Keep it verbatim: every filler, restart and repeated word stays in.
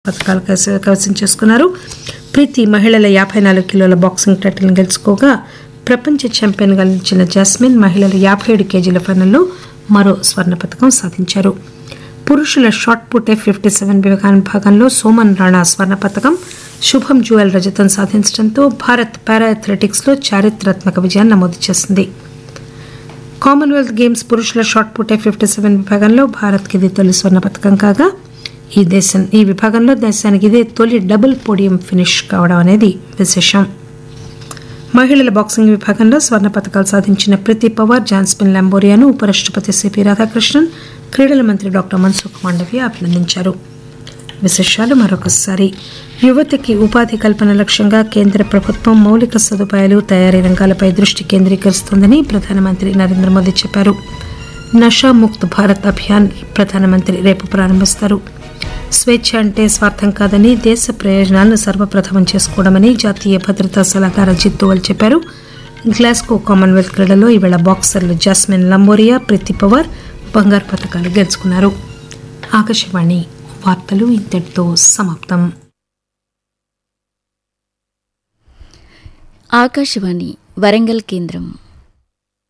పథకాలు కైస- కైవసం చేసుకున్నారు. ప్రీతి మహిళల యాభై నాలుగు కిలోల బాక్సింగ్ టైటిల్ను గెలుచుకోగా ప్రపంచ ఛాంపియన్గా నిలిచిన జాస్మిన్ మహిళల యాభై ఏడు కేజీల ఫైనల్లో మరో స్వర్ణ పథకం సాధించారు. పురుషుల shot put F fifty seven విభాగంలో సోమన్ రాణా స్వర్ణ పథకం, శుభం జువల్ రజతం సాధించడంతో భారత్ పారా అథ్లెటిక్స్లో చారిత్రాత్మక విజయాన్ని నమోదు చేసింది. కామన్వెల్త్ గేమ్స్ పురుషుల shot put F fifty seven విభాగంలో భారత్కి ఇది తొలి స్వర్ణ పథకం కాగా ఈ దేశం ఈ విభాగంలో దేశానికి ఇదే తొలి డబుల్ పోడియం ఫినిష్ కావడం అనేది విశేషం. మహిళల బాక్సింగ్ విభాగంలో స్వర్ణ పథకాలు సాధించిన ప్రీతి పవార్, జాస్మిన్ లంబోరియాను ఉపరాష్టపతి సిపి రాధాకృష్ణన్, క్రీడల మంత్రి డాక్టర్ మన్సుఖ్ మాండవ్య అభినందించారు. విశేషాలు మరొకసారి. యువతకి ఉపాధి కల్పన లక్ష్యంగా కేంద్ర ప్రభుత్వం మౌలిక సదుపాయాలు, తయారీ రంగాలపై దృష్టి కేంద్రీకరిస్తోందని ప్రధానమంత్రి నరేంద్ర మోదీ చెప్పారు. నషాముక్త్ భారత్ అభియాన్ ప్రధానమంత్రి రేపు ప్రారంభిస్తారు. స్వేచ్ఛ అంటే స్వార్థం కాదని, దేశ ప్రయోజనాలను సర్వప్రథమం చేసుకోవడమని జాతీయ భద్రతా సలహాదారు అజిత్ దోవల్ చెప్పారు. గ్లాస్గో కామన్వెల్త్ క్రీడలో ఈవేళ బాక్సర్లు జాస్మిన్ లంబోరియా, ప్రీతి పవార్ బంగారు పథకాలు గెలుచుకున్నారు. ఆకాశవాణి వార్తలు ఇంతటితో సమాప్తం. ఆకాశవాణి వరంగల్ కేంద్రం.